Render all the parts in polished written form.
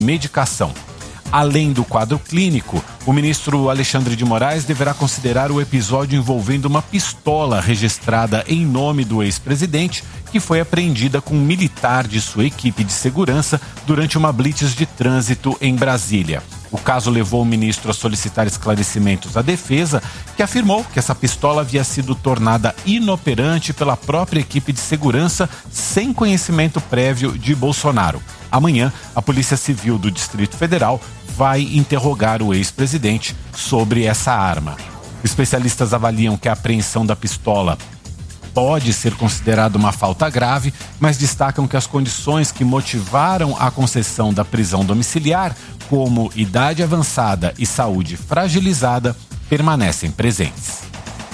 medicação. Além do quadro clínico, o ministro Alexandre de Moraes deverá considerar o episódio envolvendo uma pistola registrada em nome do ex-presidente, que foi apreendida com um militar de sua equipe de segurança durante uma blitz de trânsito em Brasília. O caso levou o ministro a solicitar esclarecimentos à defesa, que afirmou que essa pistola havia sido tornada inoperante pela própria equipe de segurança sem conhecimento prévio de Bolsonaro. Amanhã, a Polícia Civil do Distrito Federal vai interrogar o ex-presidente sobre essa arma. Especialistas avaliam que a apreensão da pistola pode ser considerada uma falta grave, mas destacam que as condições que motivaram a concessão da prisão domiciliar, como idade avançada e saúde fragilizada, permanecem presentes.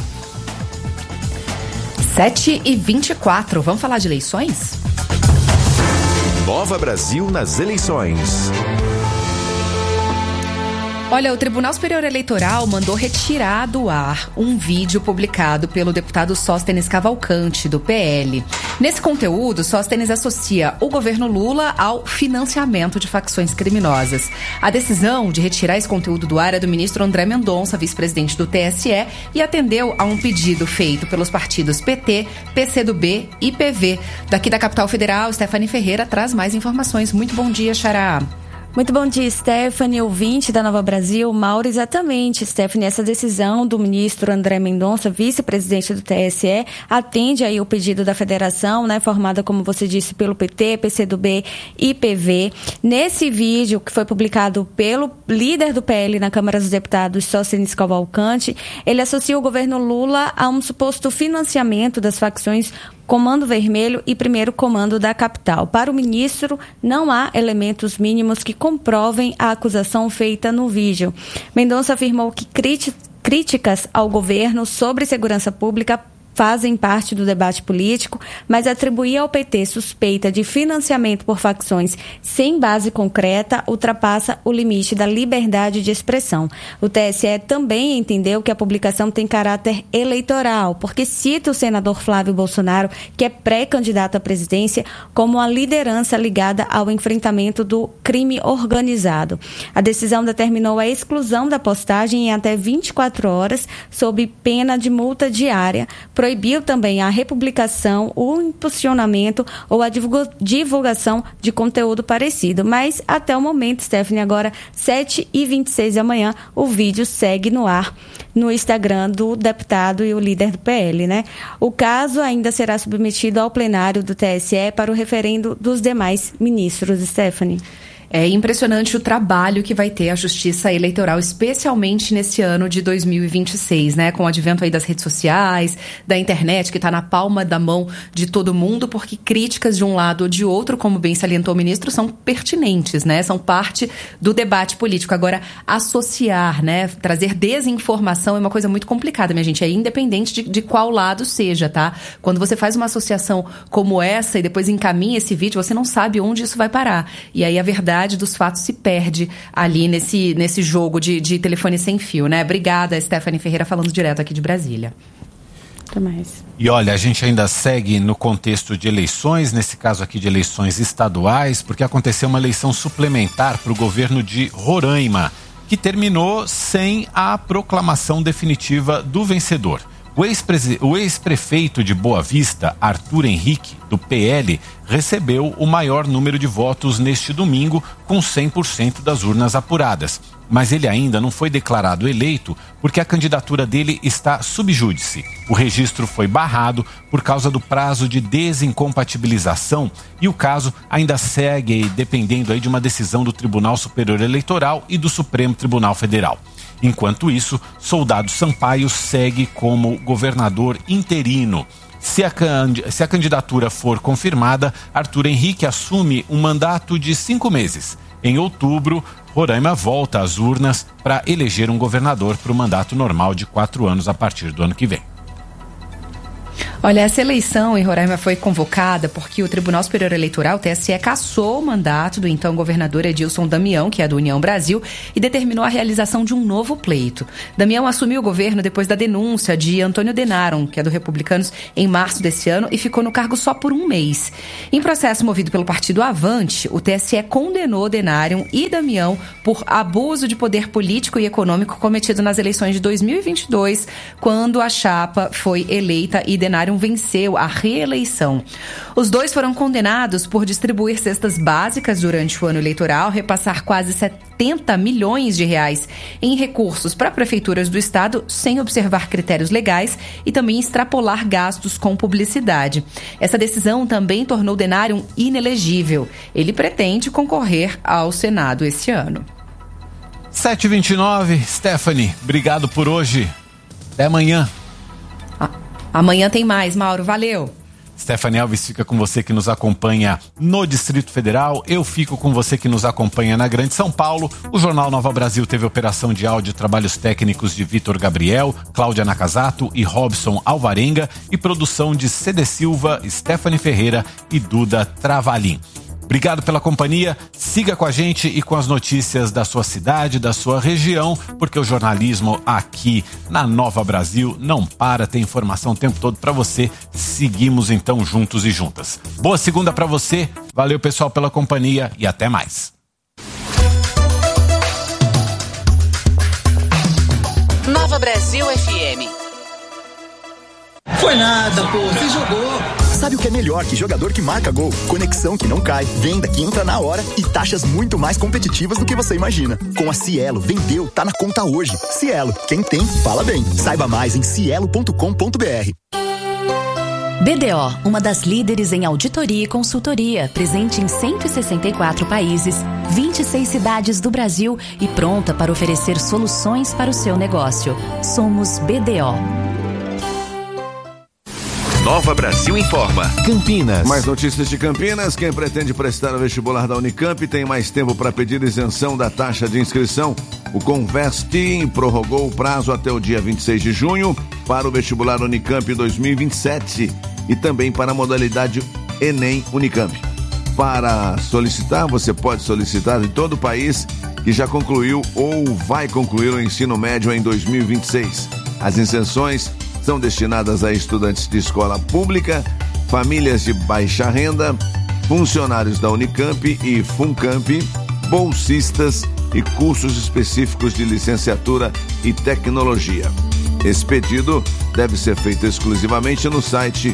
7h24, vamos falar de eleições? Nova Brasil nas eleições. Olha, o Tribunal Superior Eleitoral mandou retirar do ar um vídeo publicado pelo deputado Sóstenes Cavalcante, do PL. Nesse conteúdo, Sóstenes associa o governo Lula ao financiamento de facções criminosas. A decisão de retirar esse conteúdo do ar é do ministro André Mendonça, vice-presidente do TSE, e atendeu a um pedido feito pelos partidos PT, PCdoB e PV. Daqui da capital federal, Stephanie Ferreira traz mais informações. Muito bom dia, Xará. Muito bom dia, Stephanie, ouvinte da Nova Brasil. Mauro, exatamente, Stephanie, essa decisão do ministro André Mendonça, vice-presidente do TSE, atende aí o pedido da federação, né, formada, como você disse, pelo PT, PCdoB e PV. Nesse vídeo, que foi publicado pelo líder do PL na Câmara dos Deputados, Sóstenes Cavalcante, ele associa o governo Lula a um suposto financiamento das facções Comando Vermelho e Primeiro Comando da capital. Para o ministro, não há elementos mínimos que comprovem a acusação feita no vídeo. Mendonça afirmou que críticas ao governo sobre segurança pública fazem parte do debate político, mas atribuir ao PT suspeita de financiamento por facções sem base concreta ultrapassa o limite da liberdade de expressão. O TSE também entendeu que a publicação tem caráter eleitoral, porque cita o senador Flávio Bolsonaro, que é pré-candidato à presidência, como uma liderança ligada ao enfrentamento do crime organizado. A decisão determinou a exclusão da postagem em até 24 horas, sob pena de multa diária. Proibiu também a republicação, o impulsionamento ou a divulgação de conteúdo parecido. Mas, até o momento, Stephanie, agora 7h26 da manhã, o vídeo segue no ar no Instagram do deputado e o líder do PL, né? O caso ainda será submetido ao plenário do TSE para o referendo dos demais ministros, Stephanie. É impressionante o trabalho que vai ter a Justiça Eleitoral, especialmente nesse ano de 2026, né? Com o advento aí das redes sociais, da internet, que está na palma da mão de todo mundo, porque críticas de um lado ou de outro, como bem salientou o ministro, são pertinentes, né? São parte do debate político. Agora, associar, né? Trazer desinformação é uma coisa muito complicada, minha gente. É independente de qual lado seja, tá? Quando você faz uma associação como essa e depois encaminha esse vídeo, você não sabe onde isso vai parar. E aí a verdade dos fatos se perde ali nesse jogo de telefone sem fio, né? Obrigada, Stephanie Ferreira, falando direto aqui de Brasília. Até mais. E olha, a gente ainda segue no contexto de eleições, nesse caso aqui de eleições estaduais, porque aconteceu uma eleição suplementar para o governo de Roraima, que terminou sem a proclamação definitiva do vencedor. O ex-prefeito de Boa Vista, Arthur Henrique, do PL, recebeu o maior número de votos neste domingo, com 100% das urnas apuradas. Mas ele ainda não foi declarado eleito porque a candidatura dele está sub júdice. O registro foi barrado por causa do prazo de desincompatibilização e o caso ainda segue dependendo aí de uma decisão do Tribunal Superior Eleitoral e do Supremo Tribunal Federal. Enquanto isso, Soldado Sampaio segue como governador interino. Se a candidatura for confirmada, Arthur Henrique assume um mandato de 5 meses. Em outubro, Roraima volta às urnas para eleger um governador para o mandato normal de 4 anos a partir do ano que vem. Olha, essa eleição em Roraima foi convocada porque o Tribunal Superior Eleitoral, TSE, cassou o mandato do então governador Edilson Damião, que é do União Brasil, e determinou a realização de um novo pleito. Damião assumiu o governo depois da denúncia de Antônio Denário, que é do Republicanos, em março desse ano, e ficou no cargo só por um mês. Em processo movido pelo partido Avante, o TSE condenou Denário e Damião por abuso de poder político e econômico cometido nas eleições de 2022, quando a chapa foi eleita e Denário venceu a reeleição. Os dois foram condenados por distribuir cestas básicas durante o ano eleitoral, repassar quase 70 milhões de reais em recursos para prefeituras do estado sem observar critérios legais e também extrapolar gastos com publicidade. Essa decisão também tornou Denário inelegível. Ele pretende concorrer ao Senado esse ano. 7h29, Stephanie, obrigado por hoje. Até amanhã. Amanhã tem mais, Mauro. Valeu. Stephanie Alves fica com você que nos acompanha no Distrito Federal. Eu fico com você que nos acompanha na Grande São Paulo. O Jornal Nova Brasil teve operação de áudio e trabalhos técnicos de Vitor Gabriel, Cláudia Nakazato e Robson Alvarenga e produção de Cede Silva, Stephanie Ferreira e Duda Travalim. Obrigado pela companhia, siga com a gente e com as notícias da sua cidade, da sua região, porque o jornalismo aqui na Nova Brasil não para, tem informação o tempo todo para você. Seguimos então juntos e juntas. Boa segunda para você, valeu pessoal pela companhia e até mais. Nova Brasil FM. Foi nada, pô, você jogou. Sabe o que é melhor que jogador que marca gol? Conexão que não cai, venda que entra na hora e taxas muito mais competitivas do que você imagina. Com a Cielo, vendeu, tá na conta hoje. Cielo, quem tem, fala bem. Saiba mais em cielo.com.br. BDO, uma das líderes em auditoria e consultoria, presente em 164 países, 26 cidades do Brasil e pronta para oferecer soluções para o seu negócio. Somos BDO. Nova Brasil informa. Campinas. Mais notícias de Campinas. Quem pretende prestar o vestibular da Unicamp tem mais tempo para pedir isenção da taxa de inscrição. O Conveste prorrogou o prazo até o dia 26 de junho para o vestibular Unicamp 2027 e também para a modalidade Enem Unicamp. Para solicitar, você pode solicitar em todo o país que já concluiu ou vai concluir o ensino médio em 2026. As isenções são destinadas a estudantes de escola pública, famílias de baixa renda, funcionários da Unicamp e Funcamp, bolsistas e cursos específicos de licenciatura e tecnologia. Esse pedido deve ser feito exclusivamente no site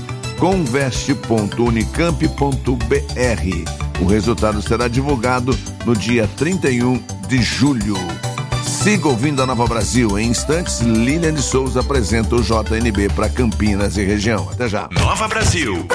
conveste.unicamp.br. O resultado será divulgado no dia 31 de julho. Siga ouvindo a Nova Brasil. Em instantes, Lilian de Souza apresenta o JNB para Campinas e região. Até já. Nova Brasil.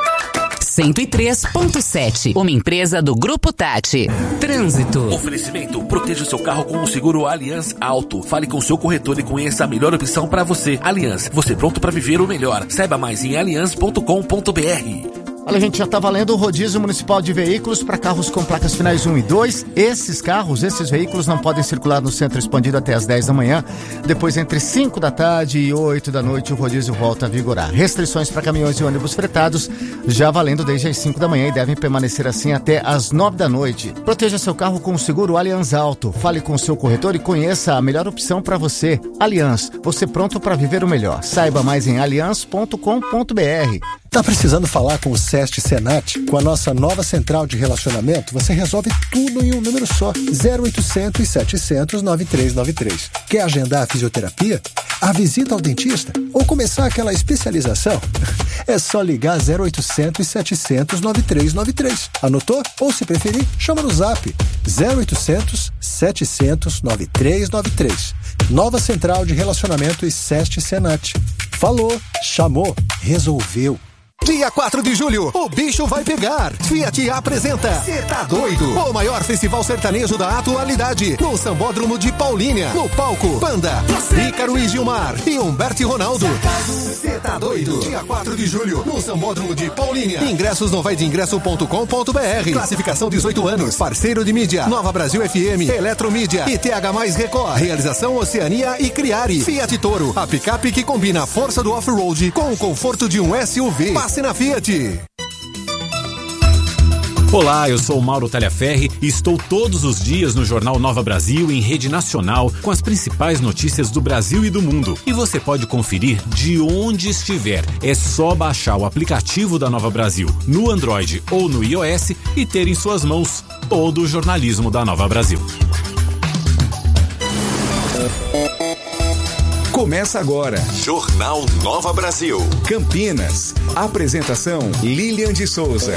103.7, uma empresa do Grupo Tati. Trânsito. Oferecimento: proteja o seu carro com o seguro Allianz Auto. Fale com o seu corretor e conheça a melhor opção para você. Allianz, você pronto para viver o melhor. Saiba mais em allianz.com.br. Olha, gente, já está valendo o rodízio municipal de veículos para carros com placas finais 1 e 2. Esses veículos não podem circular no centro expandido até as 10 da manhã. Depois, entre 5 da tarde e 8 da noite, o rodízio volta a vigorar. Restrições para caminhões e ônibus fretados já valendo desde as 5 da manhã e devem permanecer assim até as 9 da noite. Proteja seu carro com o seguro Allianz Auto. Fale com o seu corretor e conheça a melhor opção para você. Allianz, você pronto para viver o melhor. Saiba mais em allianz.com.br. Tá precisando falar com o SEST Senat? Com a nossa nova central de relacionamento, você resolve tudo em um número só. 0800 700 9393. Quer agendar a fisioterapia? A visita ao dentista? Ou começar aquela especialização? É só ligar 0800 700 9393. Anotou? Ou se preferir, chama no zap 0800 700 9393. Nova central de relacionamento e SEST Senat. Falou, chamou, resolveu. Dia 4 de julho, o bicho vai pegar. Fiat apresenta Cê Tá Doido, o maior festival sertanejo da atualidade, no Sambódromo de Paulínia. No palco, Panda, Ícaro e Gilmar e Humberto e Ronaldo. Cê Tá Doido, dia 4 de julho, no Sambódromo de Paulínia. Ingressos no vaideingresso.com.br. Classificação 18 anos. Parceiro de mídia, Nova Brasil FM, Eletromídia e TH+ Record. Realização Oceania e Criari. Fiat Toro, a picape que combina a força do off-road com o conforto de um SUV. Passe na Fiat. Olá, eu sou o Mauro Talhaferri e estou todos os dias no Jornal Nova Brasil em rede nacional com as principais notícias do Brasil e do mundo. E você pode conferir de onde estiver. É só baixar o aplicativo da Nova Brasil no Android ou no iOS e ter em suas mãos todo o jornalismo da Nova Brasil. Começa agora. Jornal Nova Brasil. Campinas. Apresentação Lilian de Souza.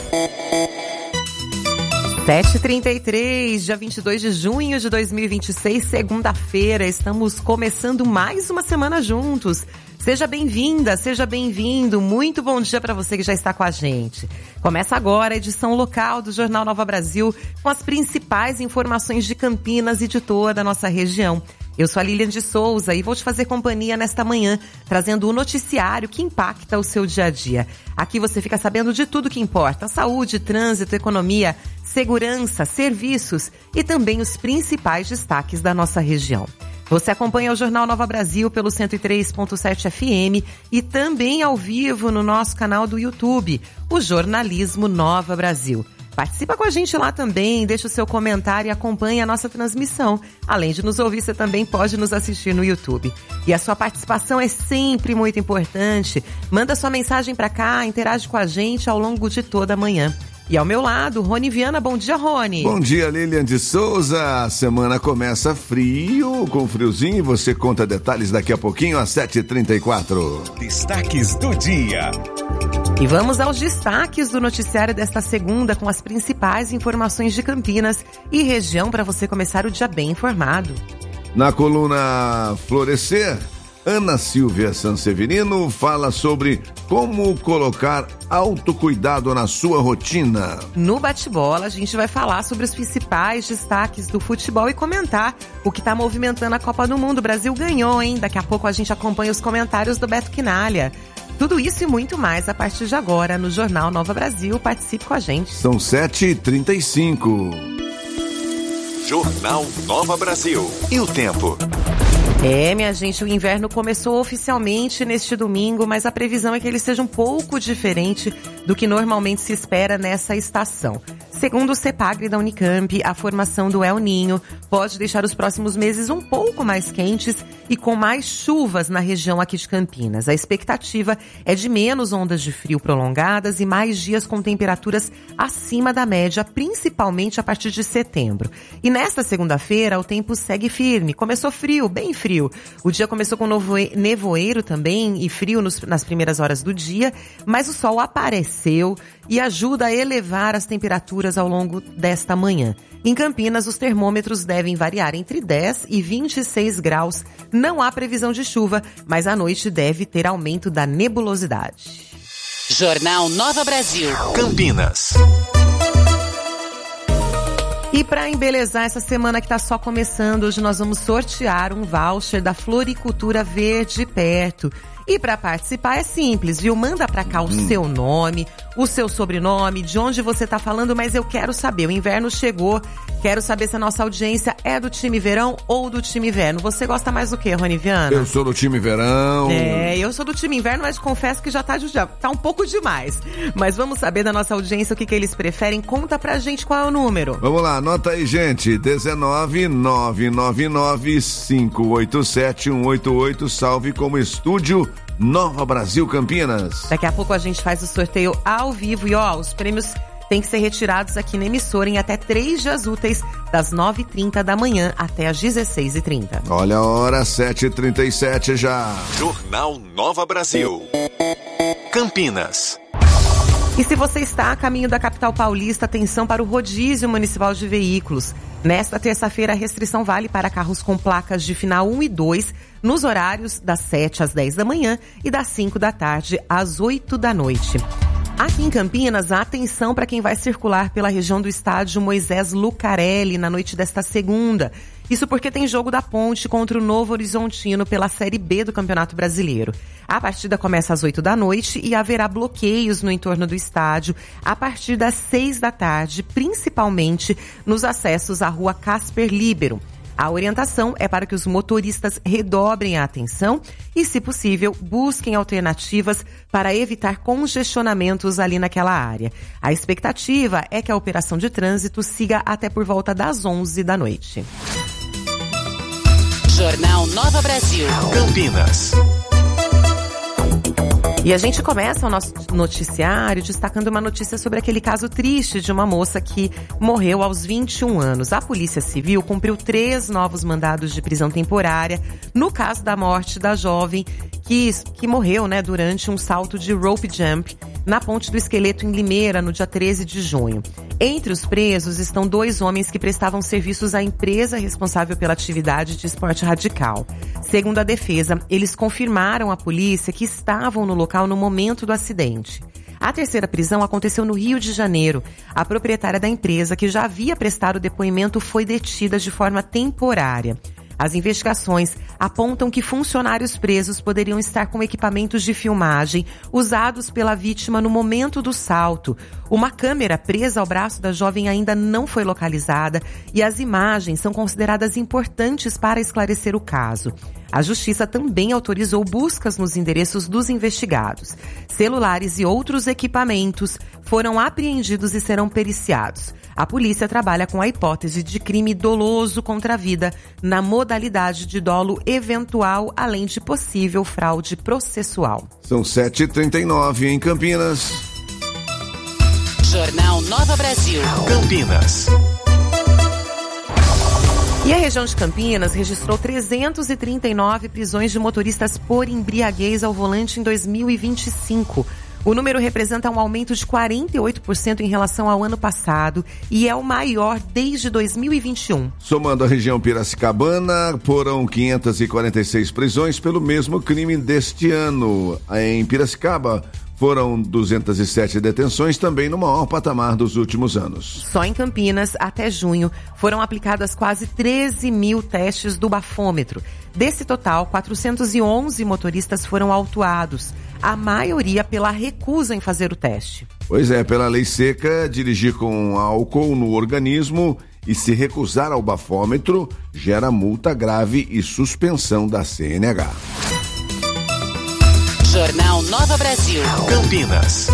7h33, dia 22 de junho de 2026, segunda-feira. Estamos começando mais uma semana juntos. Seja bem-vinda, seja bem-vindo. Muito bom dia para você que já está com a gente. Começa agora a edição local do Jornal Nova Brasil com as principais informações de Campinas e de toda a nossa região. Eu sou a Lilian de Souza e vou te fazer companhia nesta manhã, trazendo o noticiário que impacta o seu dia a dia. Aqui você fica sabendo de tudo que importa: saúde, trânsito, economia, segurança, serviços e também os principais destaques da nossa região. Você acompanha o Jornal Nova Brasil pelo 103.7 FM e também ao vivo no nosso canal do YouTube, o Jornalismo Nova Brasil. Participa com a gente lá também, deixa o seu comentário e acompanhe a nossa transmissão. Além de nos ouvir, você também pode nos assistir no YouTube. E a sua participação é sempre muito importante. Manda sua mensagem para cá, interage com a gente ao longo de toda a manhã. E ao meu lado, Rony Viana. Bom dia, Rony. Bom dia, Lilian de Souza. A semana começa frio, com friozinho. Você conta detalhes daqui a pouquinho, às 7h34. Destaques do dia. E vamos aos destaques do noticiário desta segunda com as principais informações de Campinas e região para você começar o dia bem informado. Na coluna Florescer, Ana Silvia Sanseverino fala sobre como colocar autocuidado na sua rotina. No bate-bola, a gente vai falar sobre os principais destaques do futebol e comentar o que está movimentando a Copa do Mundo. O Brasil ganhou, hein? Daqui a pouco a gente acompanha os comentários do Beto Quinalha. Tudo isso e muito mais a partir de agora no Jornal Nova Brasil. Participe com a gente. São 7h35. Jornal Nova Brasil. E o tempo? Minha gente, o inverno começou oficialmente neste domingo, mas a previsão é que ele seja um pouco diferente do que normalmente se espera nessa estação. Segundo o CEPAGRE da Unicamp, a formação do El Niño pode deixar os próximos meses um pouco mais quentes e com mais chuvas na região aqui de Campinas. A expectativa é de menos ondas de frio prolongadas e mais dias com temperaturas acima da média, principalmente a partir de setembro. E nesta segunda-feira, o tempo segue firme. Começou frio, bem frio. O dia começou com nevoeiro também e frio nas primeiras horas do dia, mas o sol apareceu e ajuda a elevar as temperaturas ao longo desta manhã. Em Campinas, os termômetros devem variar entre 10 e 26 graus. Não há previsão de chuva, mas à noite deve ter aumento da nebulosidade. Jornal Nova Brasil. Campinas. E para embelezar essa semana que está só começando, hoje nós vamos sortear um voucher da Floricultura Verde Perto. E para participar é simples, viu? Manda para cá o seu nome, o seu sobrenome, de onde você tá falando, mas eu quero saber, o inverno chegou, quero saber se a nossa audiência é do time verão ou do time inverno. Você gosta mais do que, Rony Viana? Eu sou do time verão. Eu sou do time inverno, mas confesso que já tá um pouco demais. Mas vamos saber da nossa audiência o que eles preferem. Conta pra gente qual é o número. Vamos lá, anota aí, gente. 19999-587-188, salve como estúdio Nova Brasil Campinas. Daqui a pouco a gente faz o sorteio ao vivo e os prêmios têm que ser retirados aqui na emissora em até 3 dias úteis, das 9h30 da manhã até as 16h30. Olha a hora, 7h37 já. Jornal Nova Brasil. Campinas. E se você está a caminho da capital paulista, atenção para o rodízio municipal de veículos. Nesta terça-feira, a restrição vale para carros com placas de final 1 e 2, nos horários das 7 às 10 da manhã e das 5 da tarde às 8 da noite. Aqui em Campinas, atenção para quem vai circular pela região do estádio Moisés Lucarelli na noite desta segunda. Isso porque tem jogo da Ponte contra o Novo Horizontino pela Série B do Campeonato Brasileiro. A partida começa às 8 da noite e haverá bloqueios no entorno do estádio a partir das 6 da tarde, principalmente nos acessos à rua Casper Líbero. A orientação é para que os motoristas redobrem a atenção e, se possível, busquem alternativas para evitar congestionamentos ali naquela área. A expectativa é que a operação de trânsito siga até por volta das 11 da noite. Jornal Nova Brasil. Campinas. E a gente começa o nosso noticiário destacando uma notícia sobre aquele caso triste de uma moça que morreu aos 21 anos. A Polícia Civil cumpriu 3 novos mandados de prisão temporária no caso da morte da jovem que morreu, durante um salto de rope jump na Ponte do Esqueleto em Limeira, no dia 13 de junho. Entre os presos estão 2 homens que prestavam serviços à empresa responsável pela atividade de esporte radical. Segundo a defesa, eles confirmaram à polícia que estavam no local no momento do acidente. A terceira prisão aconteceu no Rio de Janeiro. A proprietária da empresa, que já havia prestado depoimento, foi detida de forma temporária. As investigações apontam que funcionários presos poderiam estar com equipamentos de filmagem usados pela vítima no momento do salto. Uma câmera presa ao braço da jovem ainda não foi localizada e as imagens são consideradas importantes para esclarecer o caso. A Justiça também autorizou buscas nos endereços dos investigados. Celulares e outros equipamentos foram apreendidos e serão periciados. A polícia trabalha com a hipótese de crime doloso contra a vida na modalidade de dolo eventual, além de possível fraude processual. São 7h39 em Campinas. Jornal Nova Brasil. Campinas. E a região de Campinas registrou 339 prisões de motoristas por embriaguez ao volante em 2025. O número representa um aumento de 48% em relação ao ano passado e é o maior desde 2021. Somando a região Piracicabana, foram 546 prisões pelo mesmo crime deste ano. Em Piracicaba, foram 207 detenções, também no maior patamar dos últimos anos. Só em Campinas, até junho, foram aplicadas quase 13 mil testes do bafômetro. Desse total, 411 motoristas foram autuados, a maioria pela recusa em fazer o teste. Pois é, pela lei seca, dirigir com álcool no organismo e se recusar ao bafômetro gera multa grave e suspensão da CNH. Jornal Nova Brasil. Campinas.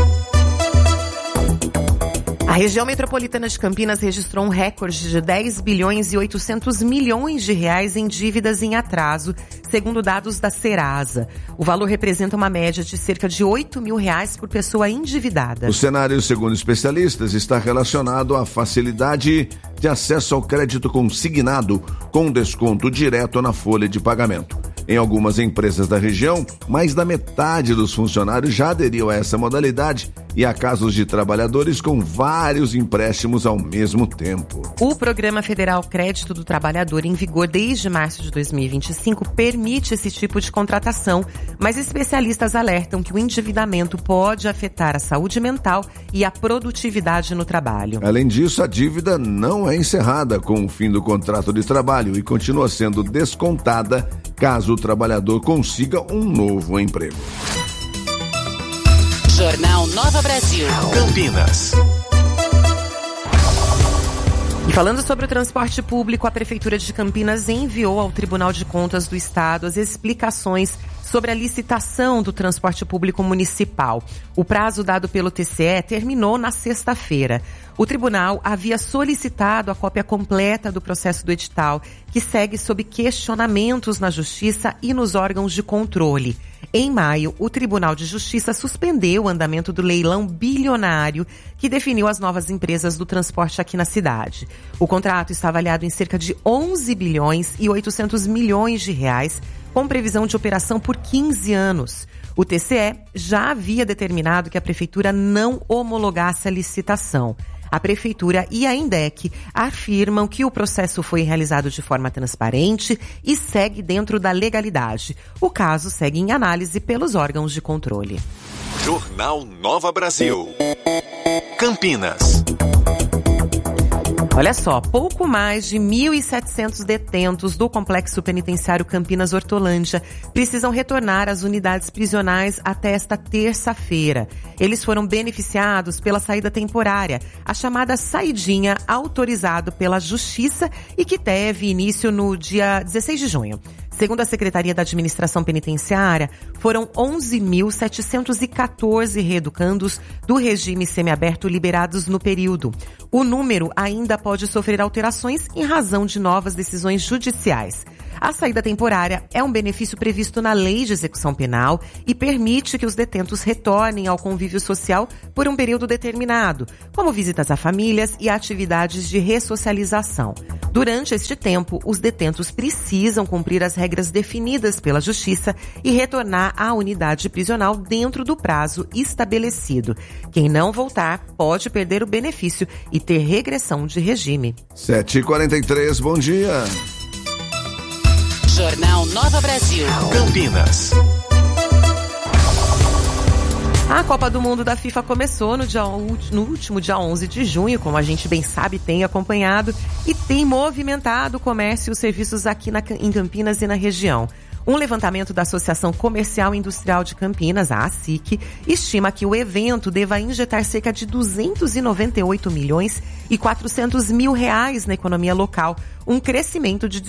A região metropolitana de Campinas registrou um recorde de 10 bilhões e 800 milhões de reais em dívidas em atraso, segundo dados da Serasa. O valor representa uma média de cerca de R$8 mil por pessoa endividada. O cenário, segundo especialistas, está relacionado à facilidade de acesso ao crédito consignado, com desconto direto na folha de pagamento. Em algumas empresas da região, mais da metade dos funcionários já aderiu a essa modalidade e há casos de trabalhadores com vários empréstimos ao mesmo tempo. O Programa Federal Crédito do Trabalhador, em vigor desde março de 2025, permite esse tipo de contratação, mas especialistas alertam que o endividamento pode afetar a saúde mental e a produtividade no trabalho. Além disso, a dívida não é encerrada com o fim do contrato de trabalho e continua sendo descontada caso o trabalhador consiga um novo emprego. Jornal Nova Brasil. Campinas. E falando sobre o transporte público, a Prefeitura de Campinas enviou ao Tribunal de Contas do Estado as explicações sobre a licitação do transporte público municipal. O prazo dado pelo TCE terminou na sexta-feira. O tribunal havia solicitado a cópia completa do processo do edital, que segue sob questionamentos na Justiça e nos órgãos de controle. Em maio, o Tribunal de Justiça suspendeu o andamento do leilão bilionário que definiu as novas empresas do transporte aqui na cidade. O contrato está avaliado em cerca de 11 bilhões e 800 milhões de reais, com previsão de operação por 15 anos. O TCE já havia determinado que a Prefeitura não homologasse a licitação. A Prefeitura e a INDEC afirmam que o processo foi realizado de forma transparente e segue dentro da legalidade. O caso segue em análise pelos órgãos de controle. Jornal Nova Brasil. Campinas. Olha só, pouco mais de 1.700 detentos do Complexo Penitenciário Campinas Hortolândia precisam retornar às unidades prisionais até esta terça-feira. Eles foram beneficiados pela saída temporária, a chamada saidinha autorizado pela Justiça e que teve início no dia 16 de junho. Segundo a Secretaria da Administração Penitenciária, foram 11.714 reeducandos do regime semiaberto liberados no período. O número ainda pode sofrer alterações em razão de novas decisões judiciais. A saída temporária é um benefício previsto na Lei de Execução Penal e permite que os detentos retornem ao convívio social por um período determinado, como visitas a famílias e atividades de ressocialização. Durante este tempo, os detentos precisam cumprir as regras definidas pela Justiça e retornar à unidade prisional dentro do prazo estabelecido. Quem não voltar pode perder o benefício e ter regressão de regime. 7h43, bom dia. Jornal Nova Brasil. Campinas. A Copa do Mundo da FIFA começou no último dia 11 de junho, como a gente bem sabe, tem acompanhado e tem movimentado o comércio e os serviços aqui em Campinas e na região. Um levantamento da Associação Comercial e Industrial de Campinas, a ACIC, estima que o evento deva injetar cerca de 298 milhões e 400 mil reais na economia local, um crescimento de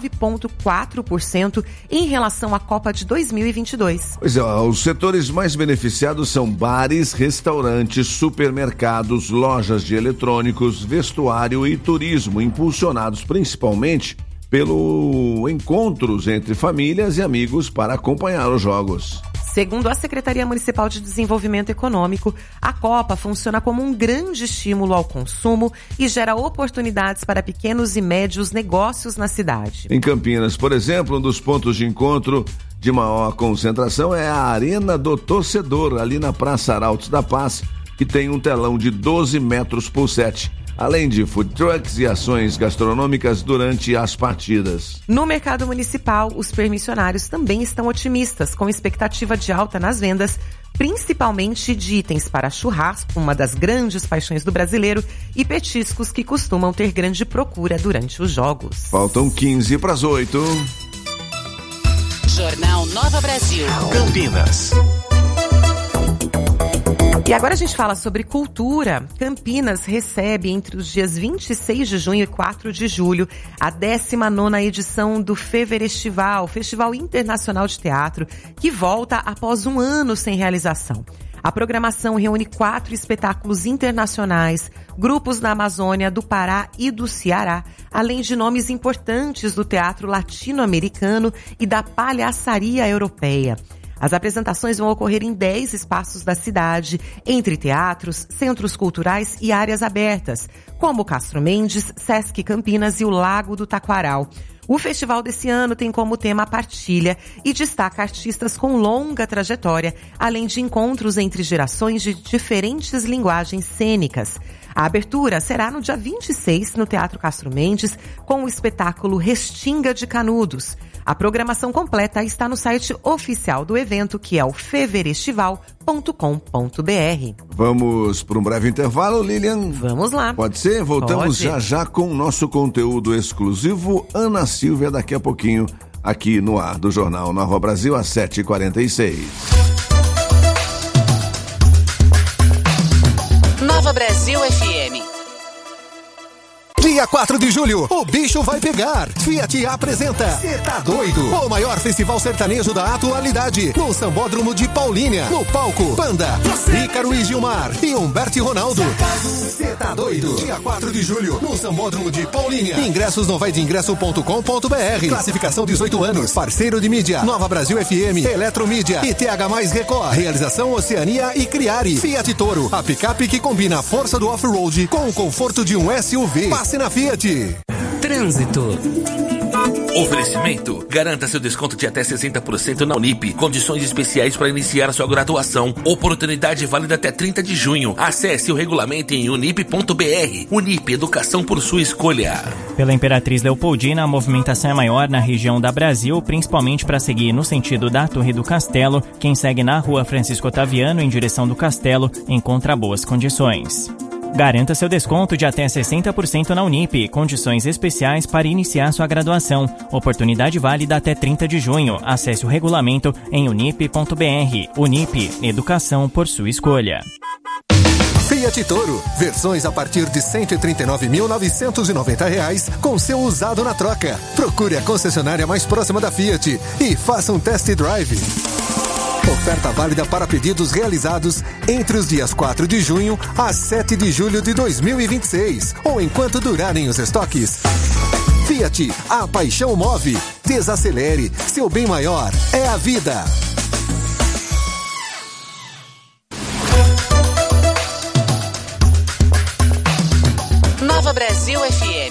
19,4% em relação à Copa de 2022. Pois é, os setores mais beneficiados são bares, restaurantes, supermercados, lojas de eletrônicos, vestuário e turismo, impulsionados principalmente pelo encontros entre famílias e amigos para acompanhar os jogos. Segundo a Secretaria Municipal de Desenvolvimento Econômico, a Copa funciona como um grande estímulo ao consumo e gera oportunidades para pequenos e médios negócios na cidade. Em Campinas, por exemplo, um dos pontos de encontro de maior concentração é a Arena do Torcedor, ali na Praça Arautos da Paz, que tem um telão de 12 metros por 7. Além de food trucks e ações gastronômicas durante as partidas. No mercado municipal, os permissionários também estão otimistas, com expectativa de alta nas vendas, principalmente de itens para churrasco, uma das grandes paixões do brasileiro, e petiscos que costumam ter grande procura durante os jogos. Faltam 15 para as 8. Jornal Nova Brasil. Campinas. E agora a gente fala sobre cultura. Campinas recebe entre os dias 26 de junho e 4 de julho a 19ª edição do Feverestival, Festival Internacional de Teatro, que volta após um ano sem realização. A programação reúne 4 espetáculos internacionais, grupos da Amazônia, do Pará e do Ceará, além de nomes importantes do teatro latino-americano e da palhaçaria europeia. As apresentações vão ocorrer em 10 espaços da cidade, entre teatros, centros culturais e áreas abertas, como Castro Mendes, Sesc Campinas e o Lago do Taquaral. O festival desse ano tem como tema a partilha e destaca artistas com longa trajetória, além de encontros entre gerações de diferentes linguagens cênicas. A abertura será no dia 26 no Teatro Castro Mendes, com o espetáculo Restinga de Canudos. A programação completa está no site oficial do evento, que é o feverestival.com.br. Vamos para um breve intervalo, Lilian? Vamos lá. Pode ser? Voltamos já com o nosso conteúdo exclusivo. Ana Silvia, daqui a pouquinho, aqui no ar do Jornal Nova Brasil, às 7h46. Nova Brasil FM. Dia 4 de julho, o bicho vai pegar. Fiat apresenta Cê Tá Doido, o maior festival sertanejo da atualidade, no Sambódromo de Paulínia. No palco, Panda, Ícaro e Gilmar e Humberto e Ronaldo. Cê Tá Doido, dia 4 de julho, no Sambódromo de Paulínia. Ingressos no vaideingresso.com.br. Classificação 18 anos. Parceiro de mídia, Nova Brasil FM, Eletromídia e TH Mais Record. Realização Oceania e Criari. Fiat Toro, a picape que combina a força do off-road com o conforto de um SUV. Passe na Fiat. Trânsito. Oferecimento. Garanta seu desconto de até 60% na Unip. Condições especiais para iniciar sua graduação. Oportunidade válida até 30 de junho. Acesse o regulamento em unip.br. Unip, educação por sua escolha. Pela Imperatriz Leopoldina, a movimentação é maior na região da Brasil, principalmente para seguir no sentido da Torre do Castelo. Quem segue na Rua Francisco Otaviano, em direção do Castelo, encontra boas condições. Garanta seu desconto de até 60% na Unip. Condições especiais para iniciar sua graduação. Oportunidade válida até 30 de junho. Acesse o regulamento em unip.br. Unip, educação por sua escolha. Fiat Toro, versões a partir de R$ 139.990 com seu usado na troca. Procure a concessionária mais próxima da Fiat e faça um test drive. Oferta válida para pedidos realizados entre os dias 4 de junho a 7 de julho de 2026 ou enquanto durarem os estoques. Fiat, a paixão move. Desacelere, seu bem maior é a vida. Nova Brasil FM.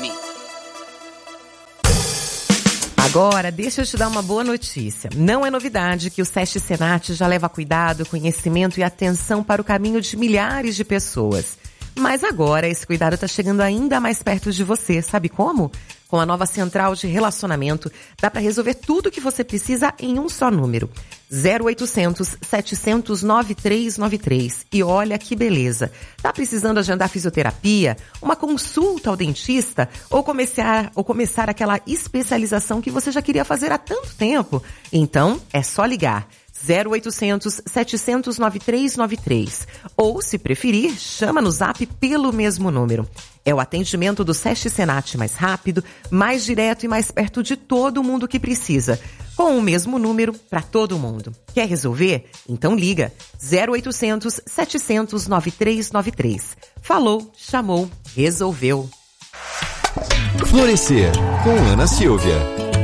Agora, deixa eu te dar uma boa notícia. Não é novidade que o SESC Senat já leva cuidado, conhecimento e atenção para o caminho de milhares de pessoas. Mas agora esse cuidado está chegando ainda mais perto de você. Sabe como? Com a nova central de relacionamento, dá para resolver tudo o que você precisa em um só número. 0800 700 9393. E olha que beleza. Tá precisando agendar fisioterapia, uma consulta ao dentista ou começar aquela especialização que você já queria fazer há tanto tempo? Então, é só ligar. 0800 700 9393. Ou, se preferir, chama no Zap pelo mesmo número. É o atendimento do SESC Senat mais rápido, mais direto e mais perto de todo mundo que precisa. Com o mesmo número para todo mundo. Quer resolver? Então liga. 0800 700 9393. Falou, chamou, resolveu. Florescer, com Ana Silvia.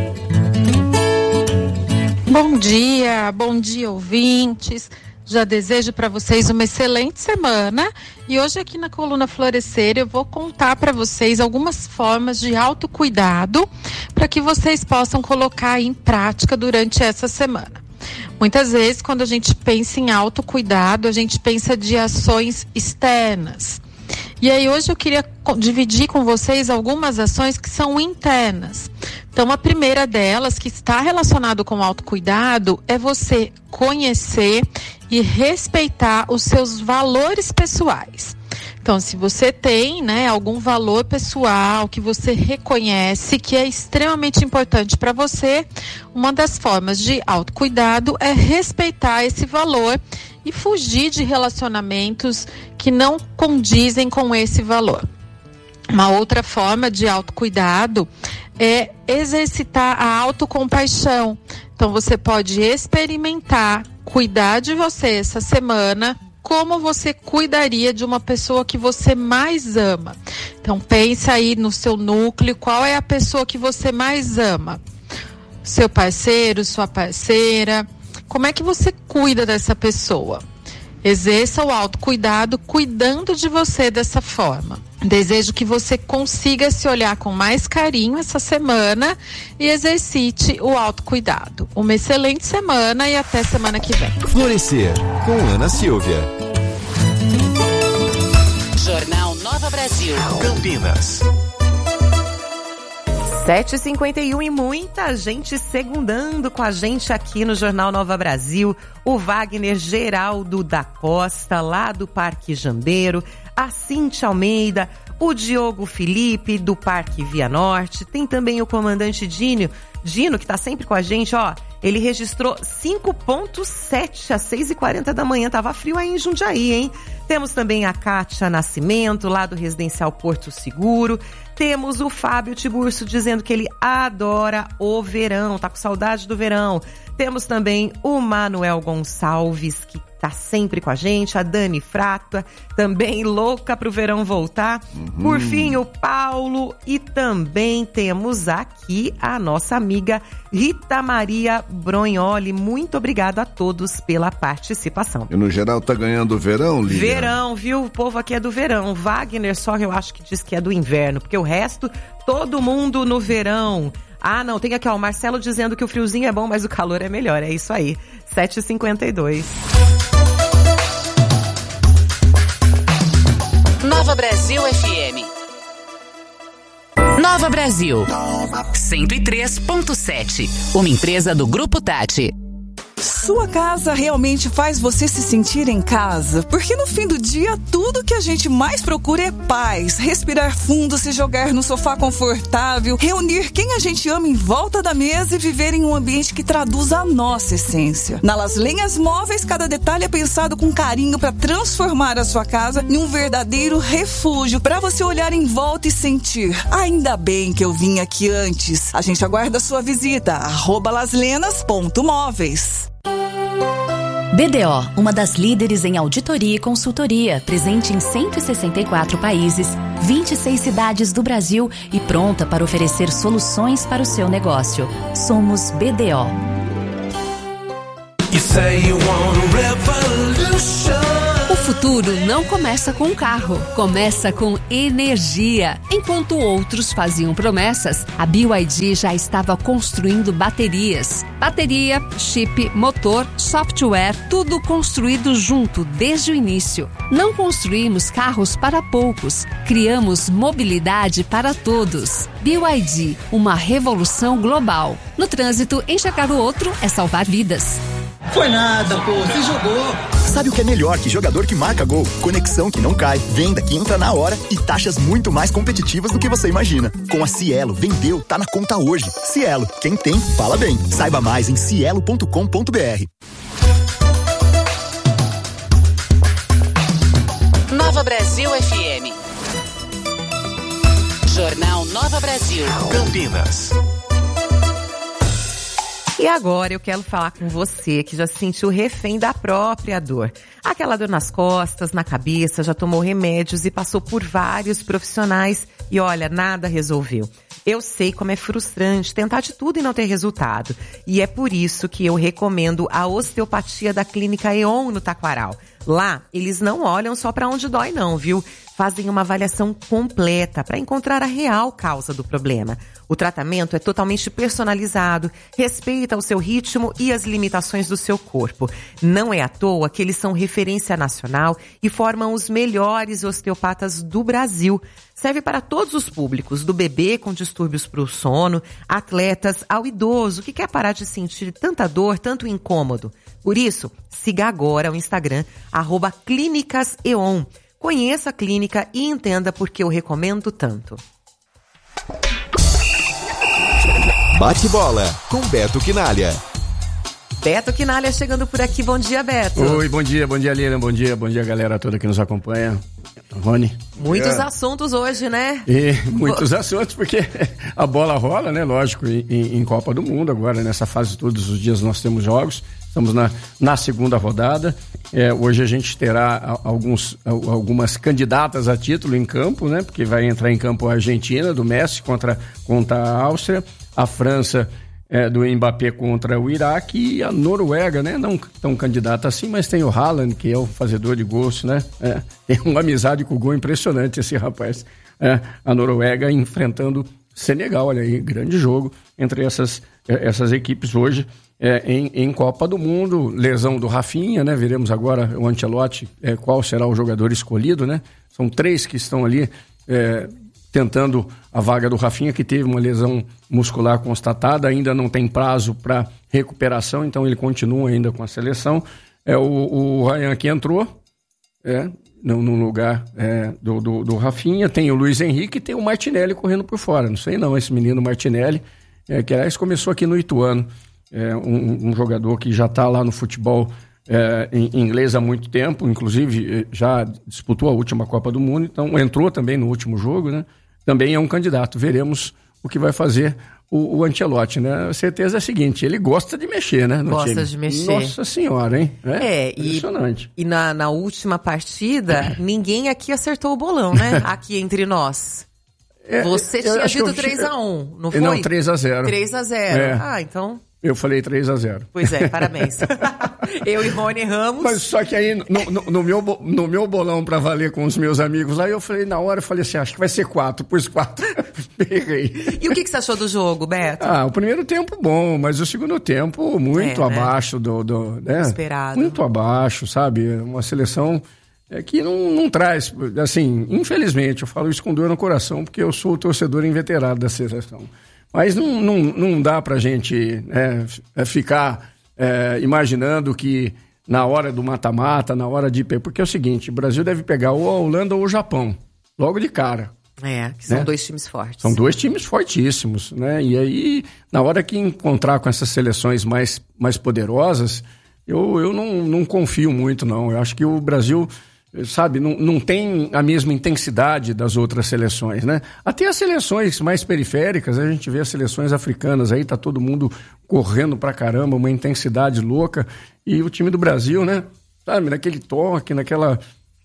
Bom dia ouvintes. Já desejo para vocês uma excelente semana e hoje aqui na coluna Florescer eu vou contar para vocês algumas formas de autocuidado para que vocês possam colocar em prática durante essa semana. Muitas vezes quando a gente pensa em autocuidado, a gente pensa de ações externas. E aí hoje eu queria dividir com vocês algumas ações que são internas. Então a primeira delas, que está relacionado com o autocuidado, é você conhecer e respeitar os seus valores pessoais. Então, se você tem, algum valor pessoal que você reconhece que é extremamente importante para você, uma das formas de autocuidado é respeitar esse valor e fugir de relacionamentos que não condizem com esse valor. Uma outra forma de autocuidado é exercitar a autocompaixão. Então, você pode experimentar, cuidar de você essa semana, como você cuidaria de uma pessoa que você mais ama. Então, pensa aí no seu núcleo, qual é a pessoa que você mais ama? Seu parceiro, sua parceira. Como é que você cuida dessa pessoa? Exerça o autocuidado cuidando de você dessa forma. Desejo que você consiga se olhar com mais carinho essa semana e exercite o autocuidado. Uma excelente semana e até semana que vem. Florescer, com Ana Silvia. Jornal Nova Brasil. Campinas. 7h51 e muita gente segundando com a gente aqui no Jornal Nova Brasil. O Wagner Geraldo da Costa, lá do Parque Jambeiro, a Cíntia Almeida, o Diogo Felipe, do Parque Via Norte. Tem também o comandante Dino, que tá sempre com a gente, ó. Ele registrou 5,7 às 6h40 da manhã. Tava frio aí em Jundiaí, hein? Temos também a Kátia Nascimento, lá do Residencial Porto Seguro. Temos o Fábio Tiburcio dizendo que ele adora o verão, tá com saudade do verão. Temos também o Manuel Gonçalves, que tá sempre com a gente. A Dani Frata, também louca pro verão voltar. Por fim, o Paulo. E também temos aqui a nossa amiga Rita Maria Bronholi. Muito obrigado a todos pela participação. E no geral tá ganhando o verão, Lívia? Verão, viu? O povo aqui é do verão. Wagner só eu acho que diz que é do inverno, porque o resto, todo mundo no verão. Ah, não, tem aqui ó, o Marcelo dizendo que o friozinho é bom, mas o calor é melhor. É isso aí, 7h52. Nova Brasil FM. Nova Brasil 103.7. Uma empresa do Grupo Tati. Sua casa realmente faz você se sentir em casa, porque no fim do dia tudo que a gente mais procura é paz, respirar fundo, se jogar no sofá confortável, reunir quem a gente ama em volta da mesa e viver em um ambiente que traduz a nossa essência. Na Las Lenhas Móveis, cada detalhe é pensado com carinho para transformar a sua casa em um verdadeiro refúgio, para você olhar em volta e sentir: ainda bem que eu vim aqui antes. A gente aguarda a sua visita, @laslenas.móveis. BDO, uma das líderes em auditoria e consultoria, presente em 164 países, 26 cidades do Brasil e pronta para oferecer soluções para o seu negócio. Somos BDO. O futuro não começa com um carro, começa com energia. Enquanto outros faziam promessas, a BYD já estava construindo baterias. Bateria, chip, motor, software, tudo construído junto desde o início. Não construímos carros para poucos, criamos mobilidade para todos. BYD, uma revolução global. No trânsito, enxergar o outro é salvar vidas. Foi nada, pô, você jogou. Sabe o que é melhor que jogador que marca gol? Conexão que não cai, venda que entra na hora e taxas muito mais competitivas do que você imagina. Com a Cielo, vendeu, tá na conta hoje. Cielo, quem tem, fala bem. Saiba mais em cielo.com.br. Nova Brasil FM. Jornal Nova Brasil. Campinas. E agora eu quero falar com você que já se sentiu refém da própria dor. Aquela dor nas costas, na cabeça, já tomou remédios e passou por vários profissionais e olha, nada resolveu. Eu sei como é frustrante tentar de tudo e não ter resultado. E é por isso que eu recomendo a osteopatia da Clínica E.ON no Taquaral. Lá, eles não olham só para onde dói não, viu? Fazem uma avaliação completa para encontrar a real causa do problema. O tratamento é totalmente personalizado, respeita o seu ritmo e as limitações do seu corpo. Não é à toa que eles são referência nacional e formam os melhores osteopatas do Brasil. Serve para todos os públicos, do bebê com distúrbios para o sono, atletas ao idoso que quer parar de sentir tanta dor, tanto incômodo. Por isso, siga agora o Instagram, @ClínicasEON. Conheça a clínica e entenda por que eu recomendo tanto. Bate bola com Beto Quinalha. Beto Quinalha chegando por aqui. Bom dia, Beto. Oi, bom dia, Lilian. Bom dia galera toda que nos acompanha. Rony. Muitos assuntos hoje, né? E muitos assuntos, porque a bola rola, né? Lógico, em Copa do Mundo agora, nessa fase todos os dias nós temos jogos. Estamos na segunda rodada. Hoje a gente terá algumas candidatas a título em campo, né? Porque vai entrar em campo a Argentina, do Messi, contra a Áustria. A França do Mbappé contra o Iraque e a Noruega, né? Não tão candidata assim, mas tem o Haaland, que é o fazedor de gols, né? Tem uma amizade com o gol impressionante esse rapaz. A Noruega enfrentando Senegal, olha aí, grande jogo entre essas equipes hoje em Copa do Mundo. Lesão do Rafinha, né? Veremos agora o Ancelotti, qual será o jogador escolhido, né? São 3 que estão ali tentando a vaga do Rafinha, que teve uma lesão muscular constatada, ainda não tem prazo para recuperação, então ele continua ainda com a seleção. O Ryan que entrou no lugar do Rafinha, tem o Luiz Henrique e tem o Martinelli correndo por fora. Não sei não, esse menino Martinelli, que aliás começou aqui no Ituano, um jogador que já está lá no futebol em inglês há muito tempo, inclusive já disputou a última Copa do Mundo, então entrou também no último jogo, né? Também é um candidato. Veremos o que vai fazer o Ancelotti, né? A certeza é a seguinte, ele gosta de mexer, né? Gosta de mexer. Nossa senhora, hein? Impressionante. E na última partida, ninguém aqui acertou o bolão, né? Aqui entre nós. Você tinha dito 3-1, não foi? Não, 3-0. 3-0. Então... Eu falei 3-0. Pois é, parabéns. Eu e Rony erramos. Mas só que aí, no meu bolão pra valer com os meus amigos lá, eu falei, na hora, eu falei assim, acho que vai ser 4. Pus 4. Errei. E o que você achou do jogo, Beto? O primeiro tempo bom, mas o segundo tempo muito abaixo do esperado. Muito abaixo, sabe? Uma seleção que não traz, assim, infelizmente, eu falo isso com dor no coração, porque eu sou o torcedor inveterado da seleção. Mas não dá pra gente ficar imaginando que na hora do mata-mata, na hora de... Porque é o seguinte, o Brasil deve pegar ou a Holanda ou o Japão, logo de cara. Que são 2 times fortes. São 2 times fortíssimos, né? E aí, na hora que encontrar com essas seleções mais poderosas, eu não confio muito, não. Eu acho que o Brasil... sabe, não tem a mesma intensidade das outras seleções, né? Até as seleções mais periféricas, a gente vê as seleções africanas aí, tá todo mundo correndo pra caramba, uma intensidade louca, e o time do Brasil, né? Sabe, naquele toque, naquela...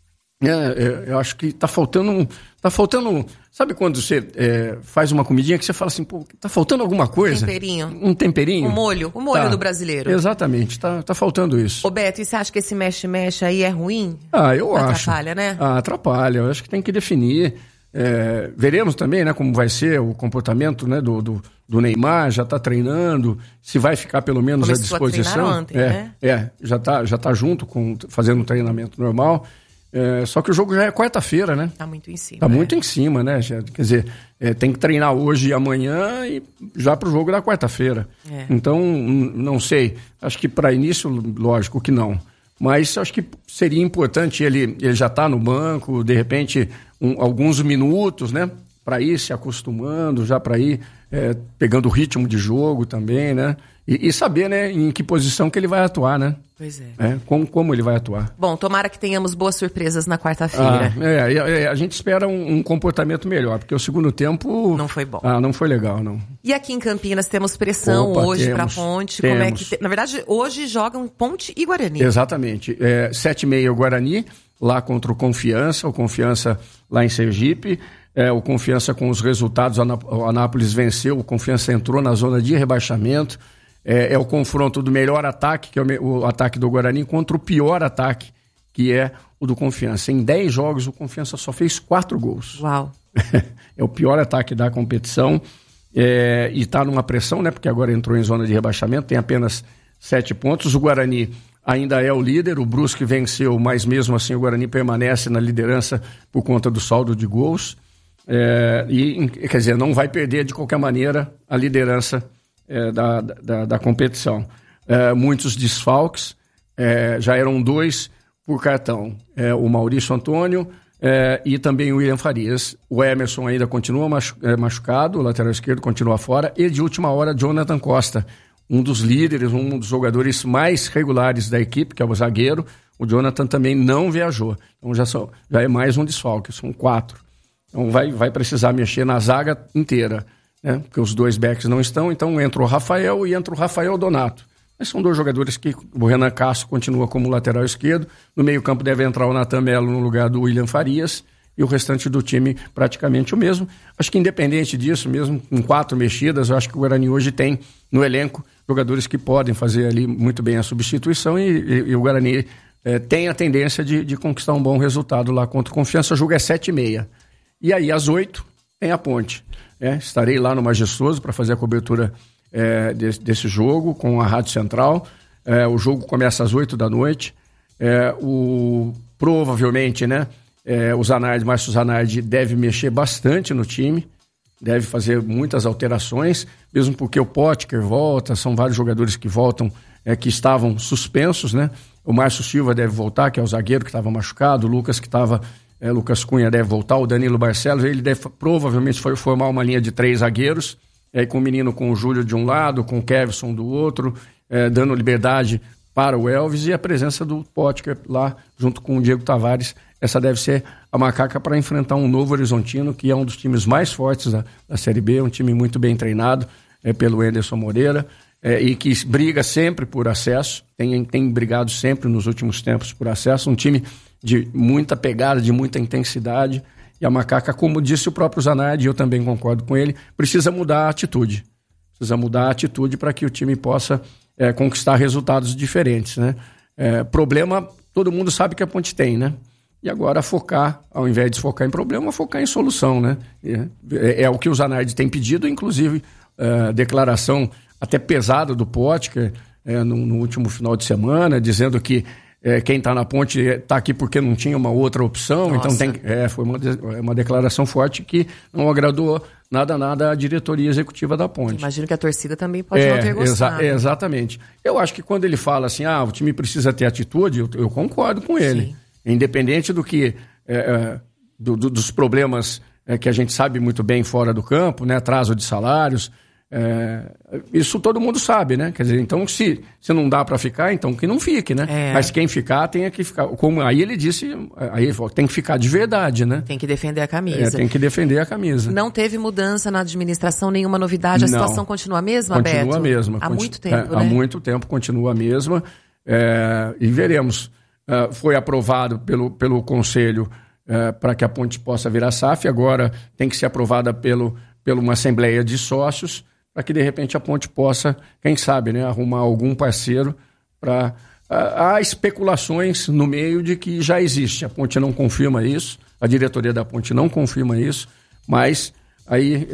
eu acho que tá faltando... Sabe quando você faz uma comidinha que você fala assim, pô, tá faltando alguma coisa? Um temperinho? Um molho do brasileiro. Exatamente, tá faltando isso. Ô Beto, e você acha que esse mexe-mexe aí é ruim? Eu acho. Atrapalha, né? Atrapalha, eu acho que tem que definir. Veremos também, né, como vai ser o comportamento, né, do Neymar, já tá treinando, se vai ficar pelo menos à disposição. Ontem, né? Já tá junto fazendo um treinamento normal. Só que o jogo já é quarta-feira, né? Tá muito em cima. Tá muito em cima, né? Quer dizer, tem que treinar hoje e amanhã e já pro jogo da quarta-feira. Então, não sei. Acho que para início, lógico que não. Mas acho que seria importante ele já tá no banco, de repente, alguns minutos, né? Para ir se acostumando, já para ir pegando o ritmo de jogo também, né? E saber, né, em que posição que ele vai atuar, né? Pois é. Como ele vai atuar. Bom, tomara que tenhamos boas surpresas na quarta-feira. A gente espera um comportamento melhor, porque o segundo tempo... Não foi bom. Não foi legal, não. E aqui em Campinas temos pressão hoje para Ponte. Como é que na verdade, hoje jogam Ponte e Guarani. Exatamente. 7h30 o Guarani, lá contra o Confiança lá em Sergipe. O Confiança com os resultados, o Anápolis venceu, o Confiança entrou na zona de rebaixamento. É o confronto do melhor ataque, que é o ataque do Guarani, contra o pior ataque, que é o do Confiança. Em 10 jogos, o Confiança só fez 4 gols. Uau! É o pior ataque da competição. E está numa pressão, né? Porque agora entrou em zona de rebaixamento, tem apenas 7 pontos. O Guarani ainda é o líder, o Brusque venceu, mas mesmo assim o Guarani permanece na liderança por conta do saldo de gols. Quer dizer, não vai perder de qualquer maneira a liderança da competição. Muitos desfalques, já eram 2 por cartão. O Maurício Antônio e também o William Farias. O Emerson ainda continua machucado, o lateral esquerdo continua fora, e de última hora, Jonathan Costa, um dos líderes, um dos jogadores mais regulares da equipe, que é o zagueiro. O Jonathan também não viajou. Então já é mais um desfalque, são 4. Então vai precisar mexer na zaga inteira, né? Porque os 2 backs não estão, então entra o Rafael e entra o Rafael Donato. Mas são 2 jogadores que o Renan Castro continua como lateral esquerdo, no meio-campo deve entrar o Natan Melo no lugar do William Farias, e o restante do time praticamente o mesmo. Acho que independente disso, mesmo com 4 mexidas, eu acho que o Guarani hoje tem no elenco jogadores que podem fazer ali muito bem a substituição, e o Guarani tem a tendência de conquistar um bom resultado lá contra o Confiança. O jogo é 7h30. E aí, às 8h, tem a Ponte. Estarei lá no Majestoso para fazer a cobertura desse jogo com a Rádio Central. O jogo começa às 8h. Provavelmente, né, o Márcio Zanardi deve mexer bastante no time, deve fazer muitas alterações, mesmo porque o Potker volta, são vários jogadores que voltam, que estavam suspensos, né? O Márcio Silva deve voltar, que é o zagueiro que estava machucado, o Lucas que estava... Lucas Cunha deve voltar, o Danilo Barcelos, ele deve provavelmente formar uma linha de 3 zagueiros, com o menino, com o Júlio de um lado, com o Kevson do outro, dando liberdade para o Elvis, e a presença do Potker lá, junto com o Diego Tavares. Essa deve ser a macaca para enfrentar um Novo Horizontino, que é um dos times mais fortes da Série B, um time muito bem treinado pelo Anderson Moreira, e que briga sempre por acesso, tem brigado sempre nos últimos tempos por acesso, um time de muita pegada, de muita intensidade, E a Macaca, como disse o próprio Zanardi, eu também concordo com ele, precisa mudar a atitude. Precisa mudar a atitude para que o time possa conquistar resultados diferentes, né? Problema, todo mundo sabe que a Ponte tem, né? E agora focar, ao invés de focar em problema, focar em solução, né? É o que o Zanardi tem pedido, inclusive declaração até pesada do Potker no último final de semana, dizendo que quem está na Ponte está aqui porque não tinha uma outra opção. Nossa. Então foi uma declaração forte que não agradou nada à diretoria executiva da Ponte. Imagino que a torcida também pode não ter gostado. Exatamente. Eu acho que quando ele fala assim, o time precisa ter atitude, eu concordo com ele. Sim. Independente do que dos problemas que a gente sabe muito bem fora do campo, né? Atraso de salários, isso todo mundo sabe, né? Quer dizer, então se não dá para ficar, então que não fique, né? Mas quem ficar, tem que ficar. Como aí ele disse, ele falou, tem que ficar de verdade, né? Tem que defender a camisa. Tem que defender a camisa. Não teve mudança na administração, nenhuma novidade, a situação continua a mesma, Beto? Continua a mesma. Há muito tempo, né? Há muito tempo continua a mesma, e veremos. Foi aprovado pelo Conselho para que a Ponte possa virar SAF, agora tem que ser aprovada pela uma Assembleia de Sócios, para que de repente a Ponte possa, quem sabe, né, arrumar algum parceiro para... Há especulações no meio de que já existe, a Ponte não confirma isso, a diretoria da Ponte não confirma isso, mas aí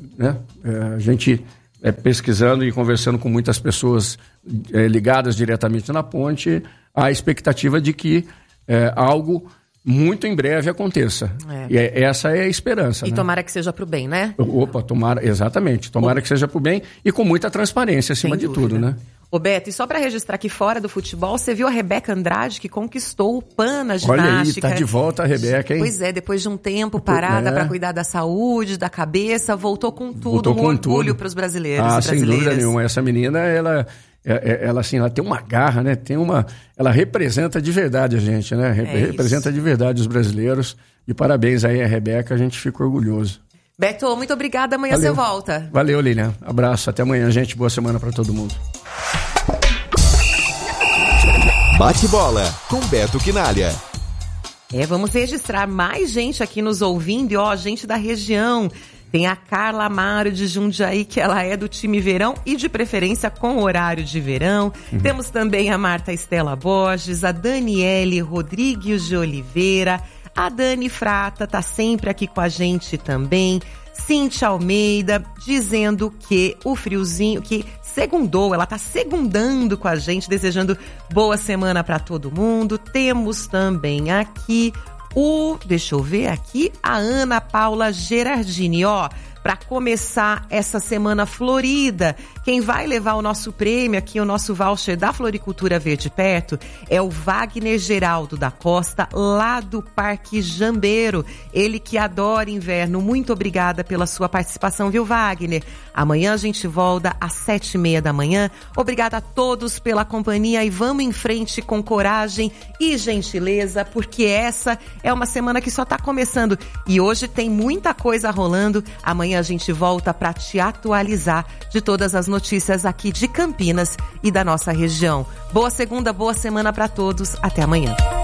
a gente pesquisando e conversando com muitas pessoas ligadas diretamente na Ponte, há a expectativa de que algo muito em breve aconteça. E essa é a esperança. E né? Tomara que seja para o bem, né? Exatamente. Tomara que seja para o bem e com muita transparência acima de tudo, né? Ô Beto, e só para registrar aqui fora do futebol, você viu a Rebeca Andrade que conquistou o PAN na ginástica. Olha aí, tá de volta a Rebeca, hein? Pois é, depois de um tempo parada para cuidar da saúde, da cabeça, voltou com tudo, orgulho para os brasileiros e brasileiras. Sem dúvida nenhuma. Essa menina, ela assim, ela tem uma garra, né? Ela representa de verdade a gente, né? Representa de verdade os brasileiros. E parabéns aí a Rebeca, a gente fica orgulhoso. Beto, muito obrigada. Amanhã você volta. Valeu, Lilian. Abraço. Até amanhã, gente. Boa semana para todo mundo. Bate bola com Beto Quinalha. Vamos registrar mais gente aqui nos ouvindo. E gente da região. Tem a Carla Amaro de Jundiaí, que ela é do time verão e de preferência com horário de verão. Temos também a Marta Estela Borges, a Daniele Rodrigues de Oliveira, a Dani Frata tá sempre aqui com a gente também. Cíntia Almeida dizendo que o friozinho, que segundou, ela tá segundando com a gente, desejando boa semana para todo mundo. Temos também aqui deixa eu ver aqui, a Ana Paula Gerardini, para começar essa semana florida. Quem vai levar o nosso prêmio aqui, o nosso voucher da Floricultura Verde Perto, é o Wagner Geraldo da Costa, lá do Parque Jambeiro. Ele que adora inverno. Muito obrigada pela sua participação, viu, Wagner? Amanhã a gente volta às 7h30 da manhã. Obrigada a todos pela companhia e vamos em frente com coragem e gentileza, porque essa é uma semana que só está começando. E hoje tem muita coisa rolando. Amanhã a gente volta para te atualizar de todas as notícias aqui de Campinas e da nossa região. Boa segunda, boa semana para todos. Até amanhã.